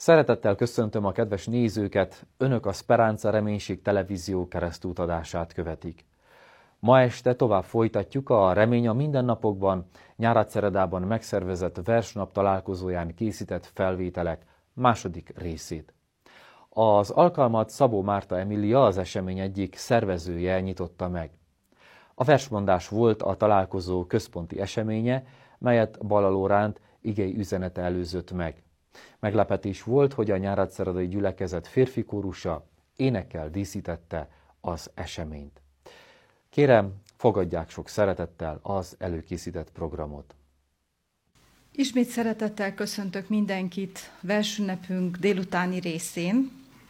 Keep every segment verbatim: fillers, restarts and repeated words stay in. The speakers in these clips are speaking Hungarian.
Szeretettel köszöntöm a kedves nézőket, Önök a Speranza Reménység televízió keresztútadását követik. Ma este tovább folytatjuk a Remény a mindennapokban Nyáradszeredában megszervezett versnap találkozóján készített felvételek második részét. Az alkalmat Szabó Márta Emília, az esemény egyik szervezője nyitotta meg. A versmondás volt a találkozó központi eseménye, melyet Balla Lóránt igei üzenete előzött meg. Meglepetés volt, hogy a nyáradszeredai gyülekezet férfi kórusa énekkel díszítette az eseményt. Kérem, fogadják sok szeretettel az előkészített programot. Ismét szeretettel köszöntök mindenkit versünnepünk délutáni részén.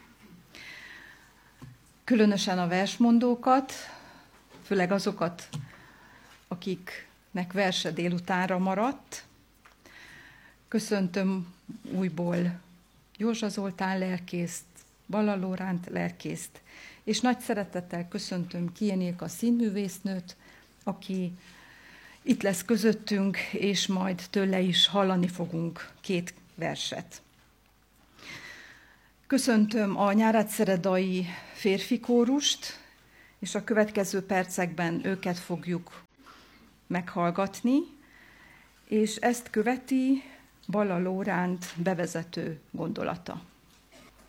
Különösen a versmondókat, főleg azokat, akiknek verse délutánra maradt. Köszöntöm újból Józsa Zoltán lelkészt, Balla Lóránt lelkészt, és nagy szeretettel köszöntöm Kienéka színművésznőt, aki itt lesz közöttünk, és majd tőle is hallani fogunk két verset. Köszöntöm a nyáradszeredai férfi kórust, és a következő percekben őket fogjuk meghallgatni, és ezt követi Balla Lóránt bevezető gondolata.